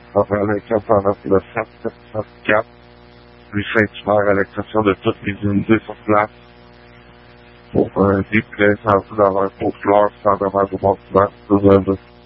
pendant l'incendie de le SAT 704, lui Saint-Hubert à l'exception de toutes les unités sur place pour un déplaisant dans un pot de fleurs sans demande au bâtiment.